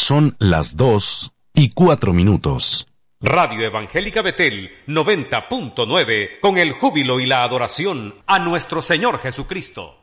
Son las 2:04. Radio Evangélica Betel 90.9, con el júbilo y la adoración a nuestro Señor Jesucristo.